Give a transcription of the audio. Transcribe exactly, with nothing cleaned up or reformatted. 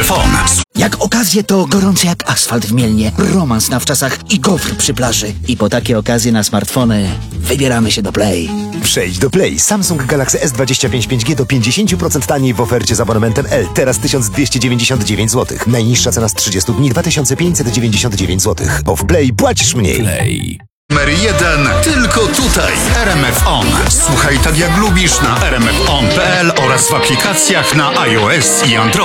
F O N. Jak okazje to gorące jak asfalt w Mielnie, romans na wczasach i gofr przy plaży. I po takie okazje na smartfony wybieramy się do Play. Przejdź do Play. Samsung Galaxy S dwadzieścia pięć pięć G do pięćdziesiąt procent taniej w ofercie z abonamentem L. Teraz tysiąc dwieście dziewięćdziesiąt dziewięć złotych. Najniższa cena z trzydziestu dni dwa tysiące pięćset dziewięćdziesiąt dziewięć złotych. Bo w Play płacisz mniej. Play. Numer jeden tylko tutaj. R M F O N. Słuchaj tak jak lubisz na r m f on kropka p l oraz w aplikacjach na iOS i Android.